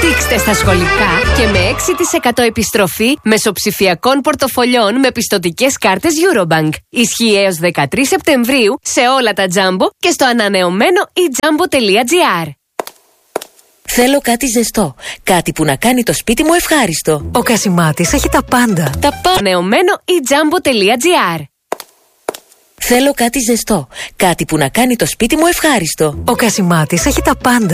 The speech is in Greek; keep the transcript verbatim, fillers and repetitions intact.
Δείξτε στα σχολικά και με έξι τοις εκατό επιστροφή μεσοψηφιακών πορτοφολιών με πιστωτικές κάρτες Eurobank. Ισχύει έως δεκατρείς Σεπτεμβρίου σε όλα τα Jumbo και στο ανανεωμένο e-jumbo τελεία gr. Θέλω κάτι ζεστό. Κάτι που να κάνει το σπίτι μου ευχάριστο. Ο Κασιμάτης έχει τα πάντα. Τα πάντα. Ανανεωμένο e-jumbo τελεία gr. Θέλω κάτι ζεστό. Κάτι που να κάνει το σπίτι μου ευχάριστο. Ο Κασιμάτης έχει τα πάντα.